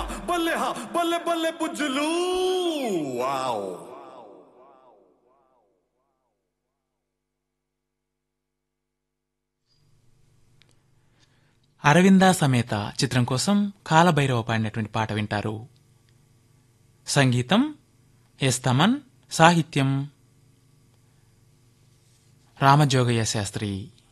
బల్లె బల్లె బుజ్జులు wow. Aravinda సమేత చిత్రం కోసం కాలభైరవ పాడినటువంటి పాట వింటారు. సంగీతం ఎస్ తమన్, సాహిత్యం రామజోగయ్య శాస్త్రి.